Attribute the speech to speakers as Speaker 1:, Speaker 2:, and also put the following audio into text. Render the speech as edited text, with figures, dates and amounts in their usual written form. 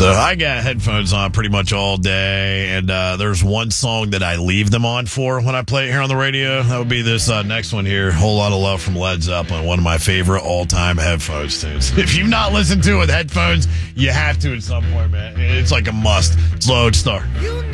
Speaker 1: So I got headphones on pretty much all day, and there's one song that I leave them on for when I play it here on the radio. That would be this next one here, Whole Lot of Love from Led Zeppelin, one of my favorite all-time headphones tunes. If you've not listened to it with headphones, you have to at some point, man. It's like a must. It's Lodestar.